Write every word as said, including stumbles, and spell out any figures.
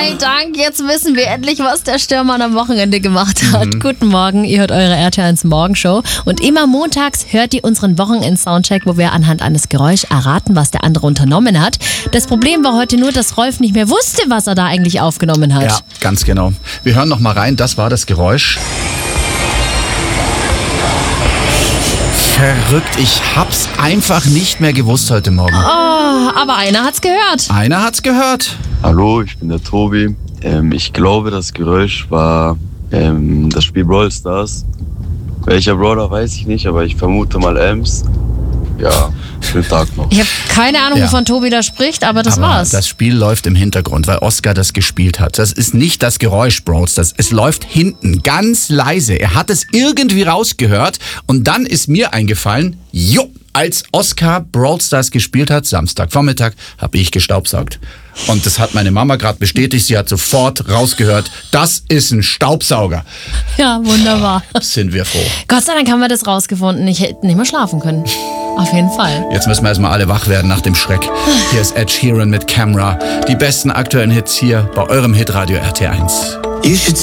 sei Dank, jetzt wissen wir endlich, was der Stürmann am Wochenende gemacht hat. Mhm. Guten Morgen, ihr hört eure R T L eins Morgenshow. Und immer montags hört ihr unseren Wochenend-Soundcheck, wo wir anhand eines Geräuschs erraten, was der andere unternommen hat. Das Problem war heute nur, dass Rolf nicht mehr wusste, was er da eigentlich aufgenommen hat. Ja, ganz genau. Wir hören noch mal rein, das war das Geräusch. Verrückt, ich hab's einfach nicht mehr gewusst heute Morgen. Oh, aber einer hat's gehört. Einer hat's gehört. Hallo, ich bin der Tobi. Ähm, ich glaube, das Geräusch war ähm, das Spiel Brawl Stars. Welcher Brawler weiß ich nicht, aber ich vermute mal Ems. Ja, schönen Tag noch. Ich habe keine Ahnung, Ja. wovon Tobi da spricht, aber das Aber war's. das Spiel läuft im Hintergrund, weil Oscar das gespielt hat. Das ist nicht das Geräusch, Bros. Das, es läuft hinten, ganz leise. Er hat es irgendwie rausgehört und dann ist mir eingefallen, jo, als Oscar Brawl Stars gespielt hat, Samstagvormittag, habe ich gestaubsaugt. Und das hat meine Mama gerade bestätigt. Sie hat sofort rausgehört, das ist ein Staubsauger. Ja, wunderbar. Sind wir froh. Gott sei Dank haben wir das rausgefunden. Ich hätte nicht mehr schlafen können. Auf jeden Fall. Jetzt müssen wir erstmal alle wach werden nach dem Schreck. Hier ist Ed Sheeran mit Camera. Die besten aktuellen Hits hier bei eurem Hitradio R T eins.